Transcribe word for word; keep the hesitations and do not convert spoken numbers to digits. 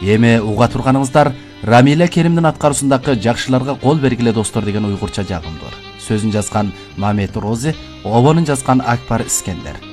Эми уга турганыңыздар Рамиля Керимдин аткаруусундагы жакшыларга кол бергиле достор деген уйгурча жагымдылар. Сөзүн жазган Мамед Рози, обонун жазган Акбар Искендер.